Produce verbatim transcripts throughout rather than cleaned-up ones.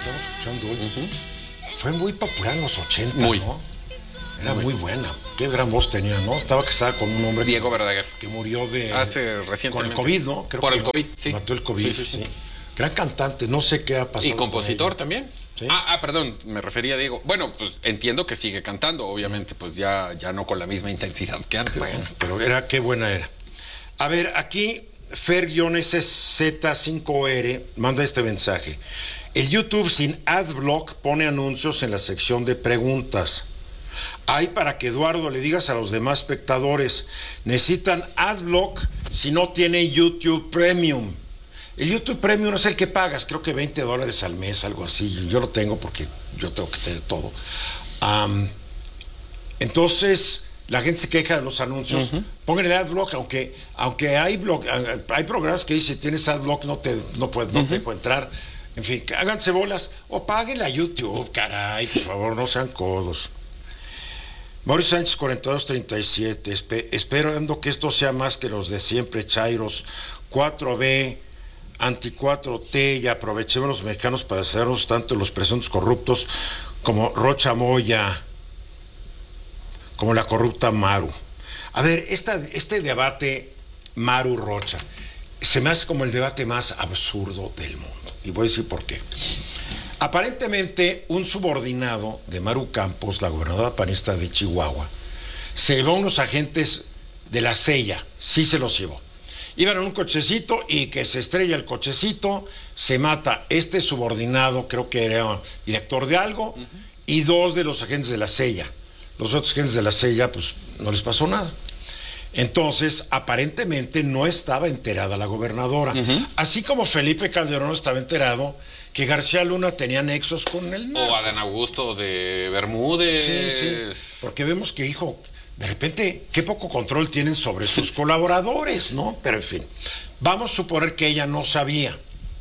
estamos escuchando hoy, uh-huh. fue muy popular en los ochenta, muy. ¿no? Era muy, muy buena. Qué gran voz tenía, ¿no? Estaba casada con un hombre... Diego Verdaguer. Que murió de... Hace recientemente. Con el COVID, ¿no? Creo Por que el COVID, sí. Mató el COVID, sí, sí, sí. sí. Gran cantante, no sé qué ha pasado. Y compositor también. ¿Sí? Ah, ah, perdón, me refería a Diego. Bueno, pues entiendo que sigue cantando, obviamente, pues ya, ya no con la misma intensidad que antes. Bueno, pero era, qué buena era. A ver, aquí Fer-S Z cinco R manda este mensaje. El YouTube sin Adblock pone anuncios en la sección de preguntas. Hay para que Eduardo le digas a los demás espectadores, necesitan Adblock si no tiene YouTube Premium. El YouTube Premium es el que pagas, creo que veinte dólares al mes, algo así. Yo lo tengo porque yo tengo que tener todo. Um, entonces, la gente se queja de los anuncios. Uh-huh. Pónganle Adblock, aunque, aunque hay, blog, hay programas que dicen, tienes Adblock, no te, no puedes, no uh-huh. te dejo entrar. En fin, háganse bolas o paguen a YouTube, caray, por favor, no sean codos. Mauricio Sánchez, cuarenta y dos treinta y siete, Espe- esperando que esto sea más que los de siempre, Chairos, cuatro B, anti cuatro T, y aprovechemos los mexicanos para hacernos tanto los presuntos corruptos como Rocha Moya, como la corrupta Maru. A ver, esta, este debate Maru-Rocha se me hace como el debate más absurdo del mundo. Y voy a decir por qué. Aparentemente, un subordinado de Maru Campos, la gobernadora panista de Chihuahua, se llevó a unos agentes de la C E A, sí se los llevó. Iban en un cochecito y que se estrella el cochecito, se mata este subordinado, creo que era director de algo, uh-huh. y dos de los agentes de la C E A. Los otros agentes de la C E A, pues, no les pasó nada. Entonces, aparentemente no estaba enterada la gobernadora. Uh-huh. Así como Felipe Calderón estaba enterado que García Luna tenía nexos con el narco. O Adán Augusto de Bermúdez. Sí, sí, porque vemos que, hijo, de repente, qué poco control tienen sobre sus colaboradores, ¿no? Pero, en fin, vamos a suponer que ella no sabía.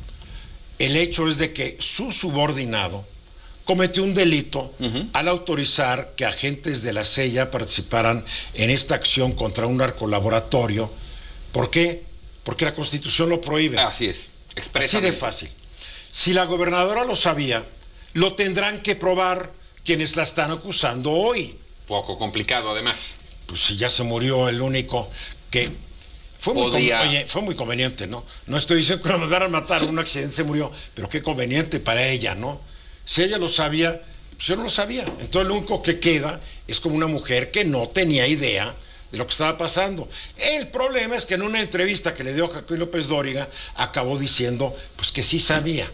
El hecho es de que su subordinado cometió un delito uh-huh. al autorizar que agentes de la C E A participaran en esta acción contra un narcolaboratorio. ¿Por qué? Porque la Constitución lo prohíbe. Así es, expresamente. Así de fácil. Si la gobernadora lo sabía, lo tendrán que probar quienes la están acusando hoy. Poco complicado, además. Pues si ya se murió el único que... Fue muy, Podía... con... Oye, fue muy conveniente, ¿no? No estoy diciendo que la mandaran a matar, un accidente se murió, pero qué conveniente para ella, ¿no? Si ella lo sabía, pues yo no lo sabía. Entonces lo único que queda es como una mujer que no tenía idea de lo que estaba pasando. El problema es que en una entrevista que le dio Joaquín López Dóriga, acabó diciendo pues que sí sabía,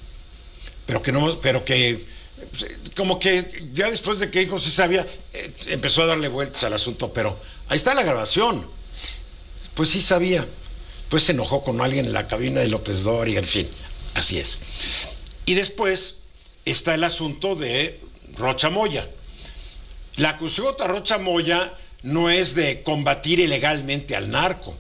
pero que no, pero que como que ya después de que dijo sí sabía, eh, empezó a darle vueltas al asunto, pero ahí está la grabación. Pues sí sabía. Pues se enojó con alguien en la cabina de López Dóriga, en fin, así es. Y después está el asunto de Rocha Moya. La acusación contra Rocha Moya no es de combatir ilegalmente al narco.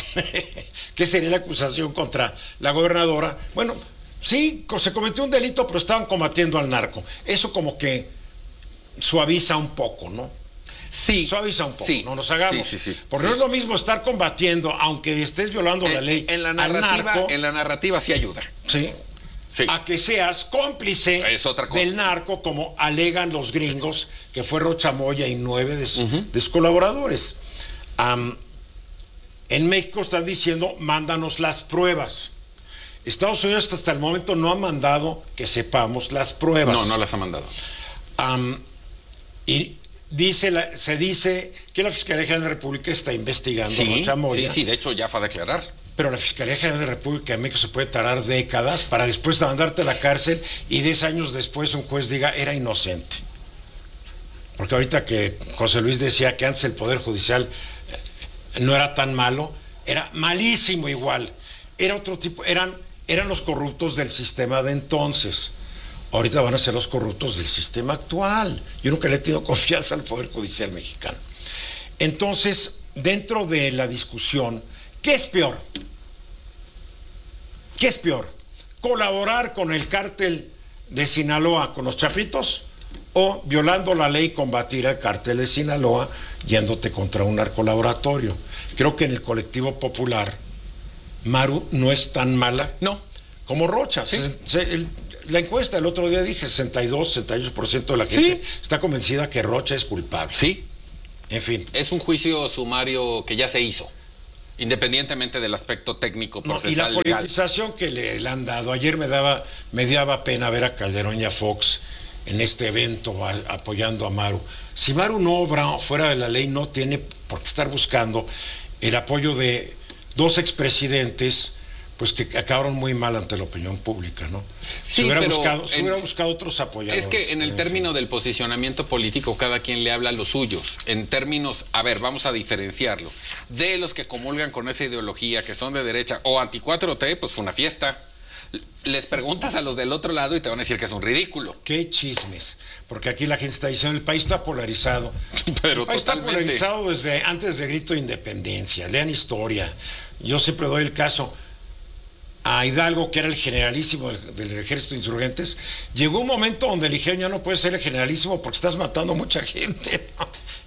¿Qué sería la acusación contra la gobernadora? Bueno, sí, se cometió un delito, pero estaban combatiendo al narco. Eso como que suaviza un poco, ¿no? Sí. Suaviza un poco, sí, no nos hagamos. Sí, sí, sí, Porque sí. no es lo mismo estar combatiendo, aunque estés violando en, la ley. En la narrativa, narco, en la narrativa sí ayuda. Sí. Sí. A que seas cómplice del narco, como alegan los gringos, que fue Rocha Moya y nueve de, uh-huh. de sus colaboradores. Um, en México están diciendo, mándanos las pruebas. Estados Unidos hasta el momento no ha mandado, que sepamos, las pruebas. No, no las ha mandado. Um, y dice la, se dice que la Fiscalía General de la República está investigando sí, a Rocha Moya. Sí, sí, de hecho ya fue a declarar. Pero la Fiscalía General de la República de México se puede tardar décadas para después de mandarte a la cárcel y diez años después un juez diga era inocente. Porque ahorita que José Luis decía que antes el Poder Judicial no era tan malo, era malísimo igual. Era otro tipo, eran, eran los corruptos del sistema de entonces. Ahorita van a ser los corruptos del sistema actual. Yo nunca le he tenido confianza al Poder Judicial mexicano. Entonces, dentro de la discusión, ¿qué es peor? ¿Qué es peor? ¿Colaborar con el cártel de Sinaloa, con los Chapitos? ¿O, violando la ley, combatir al cártel de Sinaloa yéndote contra un narcolaboratorio? Creo que en el colectivo popular, Maru no es tan mala no. como Rocha. ¿Sí? Se, se, el, la encuesta el otro día dije, sesenta y dos, sesenta y ocho por ciento de la gente Sí. está convencida que Rocha es culpable. Sí. En fin. Es un juicio sumario que ya se hizo, independientemente del aspecto técnico No, procesal y la legal. politización que le, le han dado. Ayer me daba, me daba pena ver a Calderón y a Fox en este evento a, apoyando a Maru. Si Maru no obra fuera de la ley, no tiene por qué estar buscando el apoyo de dos expresidentes, pues que acabaron muy mal ante la opinión pública, ¿no? Sí, se hubiera, pero buscado, se en- hubiera buscado otros apoyadores. Es que en el En término fin. del posicionamiento político, cada quien le habla a los suyos. En términos, a ver, vamos a diferenciarlo. De los que comulgan con esa ideología, que son de derecha o anti cuatro T, pues fue una fiesta. Les preguntas a los del otro lado y te van a decir que es un ridículo. Qué chismes, porque aquí la gente está diciendo el país está polarizado. Pero el país totalmente. está polarizado desde antes del grito de independencia. Lean historia. Yo siempre doy el caso a Hidalgo, que era el generalísimo del, del ejército de insurgentes. Llegó un momento donde le dijeron, ya no puedes ser el generalísimo porque estás matando a mucha gente, ¿no?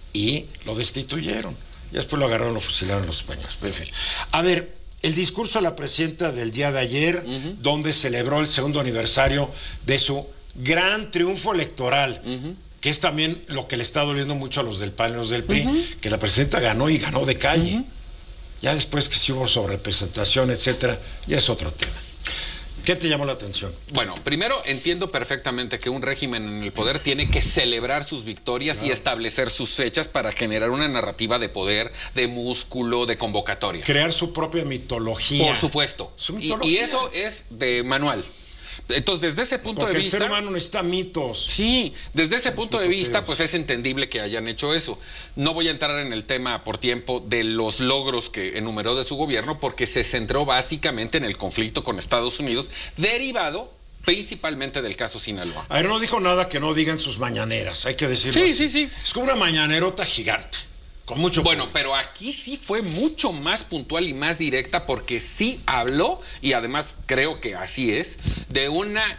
Y lo destituyeron. Y después lo agarraron, lo fusilaron los españoles. En fin. A ver, el discurso de la presidenta del día de ayer, uh-huh. donde celebró el segundo aniversario de su gran triunfo electoral, uh-huh. que es también lo que le está doliendo mucho a los del P A N y los del P R I, uh-huh. que la presidenta ganó y ganó de calle. Uh-huh. Ya después que sí hubo sobrerepresentación, etcétera, ya es otro tema. ¿Qué te llamó la atención? Bueno, primero entiendo perfectamente que un régimen en el poder tiene que celebrar sus victorias claro. y establecer sus fechas para generar una narrativa de poder, de músculo, de convocatoria. Crear su propia mitología. Por supuesto. Su Y, mitología. y eso es de manual. Entonces, desde ese punto Porque de vista... el ser humano necesita mitos. Sí, desde ese punto de vista, mitoteos. pues es entendible que hayan hecho eso. No voy a entrar en el tema por tiempo de los logros que enumeró de su gobierno, porque se centró básicamente en el conflicto con Estados Unidos, derivado principalmente del caso Sinaloa. A ver, no dijo nada que no digan sus mañaneras, hay que decirlo Sí, así. sí, sí. Es como una mañanerota gigante. Con mucho bueno, público. Pero aquí sí fue mucho más puntual y más directa porque sí habló, y además creo que así es, de una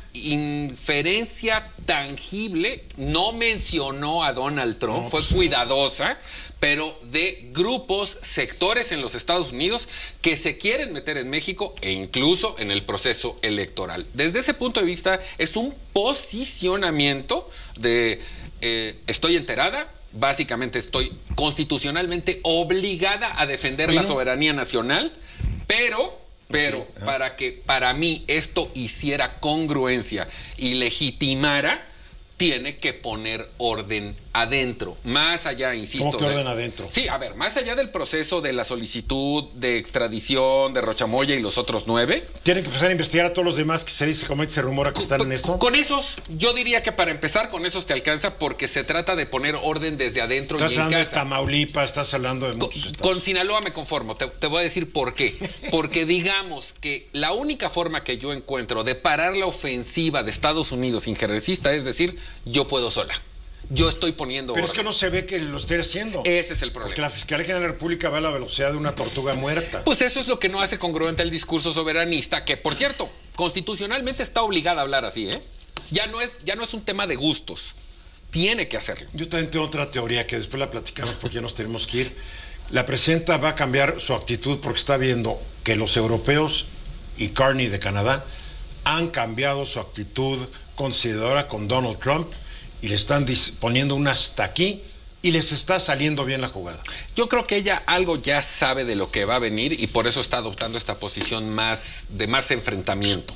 inferencia tangible. No mencionó a Donald Trump, no, fue pues, cuidadosa, pero de grupos, sectores en los Estados Unidos que se quieren meter en México e incluso en el proceso electoral. Desde ese punto de vista es un posicionamiento de eh, estoy enterada. Básicamente estoy constitucionalmente obligada a defender bueno. la soberanía nacional, pero, pero okay. ah. para que para mí esto hiciera congruencia y legitimara, tiene que poner orden adentro, más allá, insisto. ¿Cómo que orden de, adentro? Sí, a ver, más allá del proceso de la solicitud de extradición de Rochamoya y los otros nueve. ¿Tienen que empezar a investigar a todos los demás que se dice, como se rumora que están con, en esto? Con esos, yo diría que para empezar con esos te alcanza porque se trata de poner orden desde adentro y en casa. Estás hablando de Tamaulipas, estás hablando de muchos con, estados. Con Sinaloa me conformo, te, te voy a decir por qué. Porque digamos que la única forma que yo encuentro de parar la ofensiva de Estados Unidos injerencista es decir, yo puedo sola. Yo estoy poniendo Pero orden. es que no se ve que lo esté haciendo. Ese es el problema. Porque la Fiscalía General de la República va a la velocidad de una tortuga muerta. Pues eso es lo que no hace congruente el discurso soberanista, que por cierto, constitucionalmente está obligada a hablar así, ¿eh? Ya no es, ya no es un tema de gustos. Tiene que hacerlo. Yo también tengo otra teoría que después la platicamos porque ya nos tenemos que ir. La presidenta va a cambiar su actitud porque está viendo que los europeos y Carney de Canadá han cambiado su actitud conciliadora con Donald Trump y le están poniendo un hasta aquí y les está saliendo bien la jugada. Yo creo que ella algo ya sabe de lo que va a venir y por eso está adoptando esta posición más de más enfrentamiento.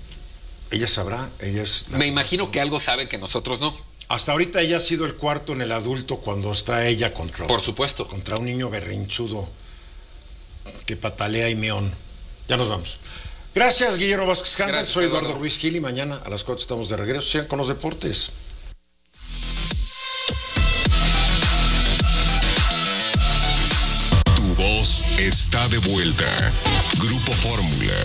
Ella sabrá, ella es... Me imagino que algo sabe que nosotros no. Hasta ahorita ella ha sido el cuarto en el adulto cuando está ella contra... Por supuesto. Contra un niño berrinchudo que patalea y meón. Ya nos vamos. Gracias, Guillermo Vázquez Canda. Soy Eduardo, Eduardo Ruiz Gil y mañana a las cuatro estamos de regreso. Sigan con los deportes. Tu voz está de vuelta. Grupo Fórmula.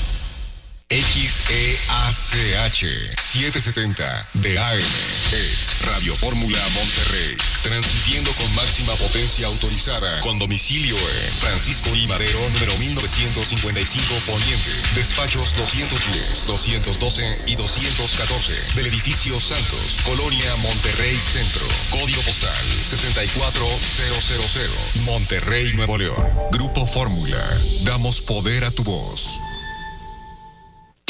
X E A C H setecientos setenta de A M. Es Radio Fórmula Monterrey. Transmitiendo con máxima potencia autorizada. Con domicilio en Francisco I. Madero, número mil novecientos cincuenta y cinco Poniente. Despachos doscientos diez, doscientos doce y doscientos catorce. Del edificio Santos, Colonia Monterrey Centro. Código postal sesenta y cuatro mil. Monterrey, Nuevo León. Grupo Fórmula. Damos poder a tu voz.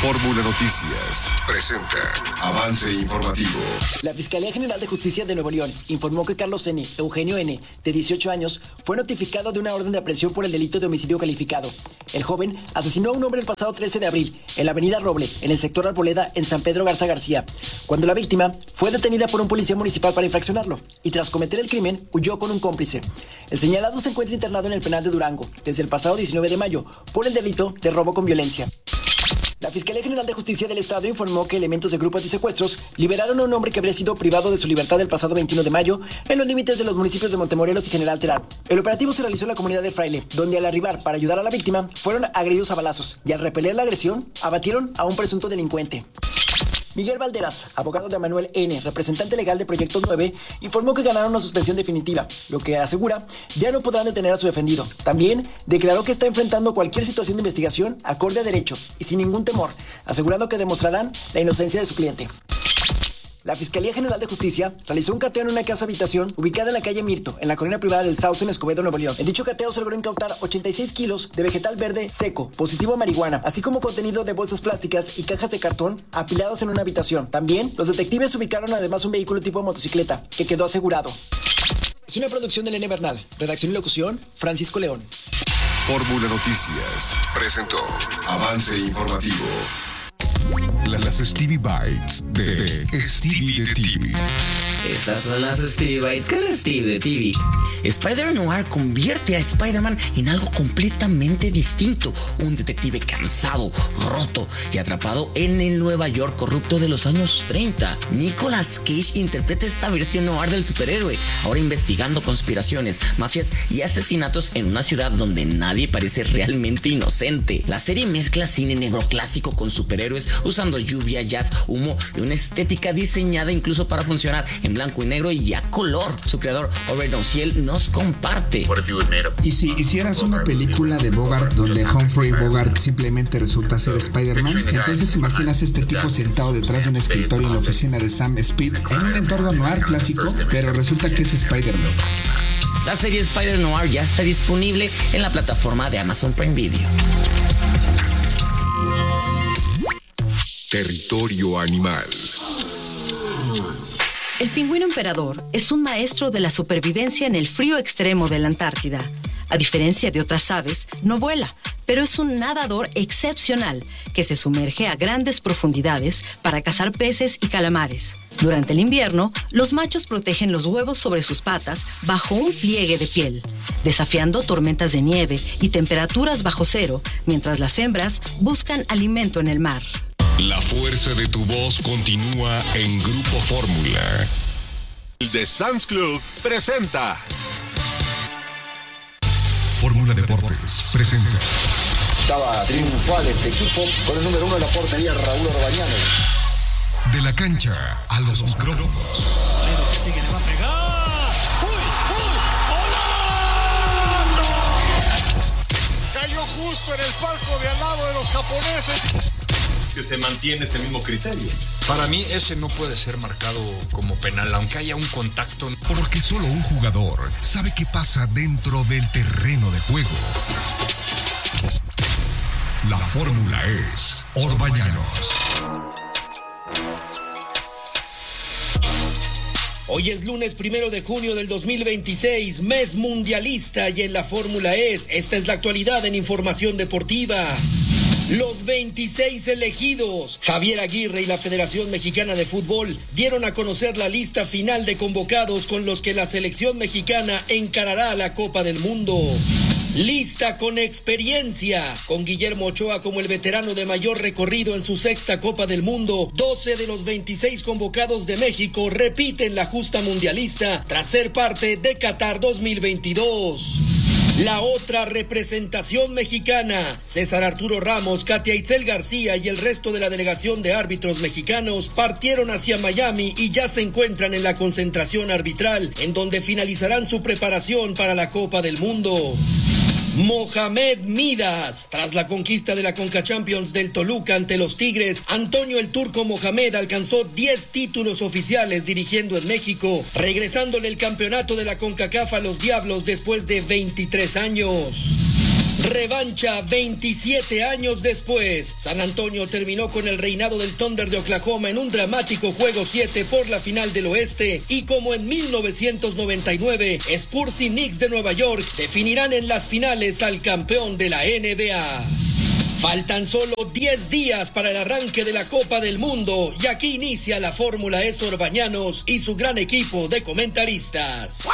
Fórmula Noticias presenta Avance Informativo. La Fiscalía General de Justicia de Nuevo León informó que Carlos N., Eugenio N., de dieciocho años, fue notificado de una orden de aprehensión por el delito de homicidio calificado. El joven asesinó a un hombre el pasado trece de abril en la avenida Roble, en el sector Arboleda, en San Pedro Garza García, cuando la víctima fue detenida por un policía municipal para infraccionarlo y tras cometer el crimen huyó con un cómplice. El señalado se encuentra internado en el penal de Durango desde el pasado diecinueve de mayo por el delito de robo con violencia. La Fiscalía General de Justicia del Estado informó que elementos del grupo antisecuestros liberaron a un hombre que habría sido privado de su libertad el pasado veintiuno de mayo en los límites de los municipios de Montemorelos y General Terán. El operativo se realizó en la comunidad de Fraile, donde al arribar para ayudar a la víctima fueron agredidos a balazos y al repeler la agresión abatieron a un presunto delincuente. Miguel Valderas, abogado de Manuel N., representante legal de Proyectos nueve, informó que ganaron una suspensión definitiva, lo que asegura ya no podrán detener a su defendido. También declaró que está enfrentando cualquier situación de investigación acorde a derecho y sin ningún temor, asegurando que demostrarán la inocencia de su cliente. La Fiscalía General de Justicia realizó un cateo en una casa habitación ubicada en la calle Mirto, en la colonia privada del Sauce, en Escobedo, Nuevo León. En dicho cateo se logró incautar ochenta y seis kilos de vegetal verde seco, positivo a marihuana, así como contenido de bolsas plásticas y cajas de cartón apiladas en una habitación. También, los detectives ubicaron además un vehículo tipo motocicleta, que quedó asegurado. Es una producción de Elena Bernal. Redacción y locución, Francisco León. Fórmula Noticias presentó Avance Informativo. Las Stevie Bites de Stevie de T V. Estas son las Stevie Bites con Steve de T V. Spider-Noir convierte a Spider-Man en algo completamente distinto. Un detective cansado, roto y atrapado en el Nueva York corrupto de los años treinta. Nicolas Cage interpreta esta versión noir del superhéroe, ahora investigando conspiraciones, mafias y asesinatos en una ciudad donde nadie parece realmente inocente. La serie mezcla cine negro clásico con superhéroes, usando lluvia, jazz, humo y una estética diseñada incluso para funcionar en blanco y negro y a color. Su creador, Robert Downhill, nos comparte. ¿Y si hicieras una película de Bogart donde Humphrey Bogart simplemente resulta ser Spider-Man? Entonces imaginas a este tipo sentado detrás de un escritorio en la oficina de Sam Speed en un entorno noir clásico, pero resulta que es Spider-Man. La serie Spider-Noir ya está disponible en la plataforma de Amazon Prime Video. Territorio Animal. El pingüino emperador es un maestro de la supervivencia en el frío extremo de la Antártida. A diferencia de otras aves, no vuela, pero es un nadador excepcional que se sumerge a grandes profundidades para cazar peces y calamares. Durante el invierno, los machos protegen los huevos sobre sus patas bajo un pliegue de piel, desafiando tormentas de nieve y temperaturas bajo cero, mientras las hembras buscan alimento en el mar. La fuerza de tu voz continúa en Grupo Fórmula. El de Sam's Club presenta Fórmula Deportes presenta. Estaba triunfal este equipo con el número uno de la portería, Raúl Orbañanos. De la cancha a los micrófonos. Cayó justo en el palco de al lado de los japoneses. Que se mantiene ese mismo criterio. Para mí ese no puede ser marcado como penal, aunque haya un contacto. Porque solo un jugador sabe qué pasa dentro del terreno de juego. La fórmula es Orbañanos. Hoy es lunes primero de junio del dos mil veintiséis, mes mundialista, y en la Fórmula es, esta es la actualidad en información deportiva. Los veintiséis elegidos. Javier Aguirre y la Federación Mexicana de Fútbol dieron a conocer la lista final de convocados con los que la selección mexicana encarará a la Copa del Mundo. Lista con experiencia, con Guillermo Ochoa como el veterano de mayor recorrido en su sexta Copa del Mundo. doce de los veintiséis convocados de México repiten la justa mundialista tras ser parte de Qatar dos mil veintidós. La otra representación mexicana, César Arturo Ramos, Katia Itzel García y el resto de la delegación de árbitros mexicanos partieron hacia Miami y ya se encuentran en la concentración arbitral, en donde finalizarán su preparación para la Copa del Mundo. Mohamed Midas. Tras la conquista de la Conca Champions del Toluca ante los Tigres, Antonio el Turco Mohamed alcanzó diez títulos oficiales dirigiendo en México, regresándole el campeonato de la CONCACAF a los Diablos después de veintitrés años. Revancha veintisiete años después. San Antonio terminó con el reinado del Thunder de Oklahoma en un dramático juego siete por la final del oeste, y como en mil novecientos noventa y nueve, Spurs y Knicks de Nueva York definirán en las finales al campeón de la N B A. Faltan solo diez días para el arranque de la Copa del Mundo y aquí inicia la Fórmula E Sorbañanos y su gran equipo de comentaristas.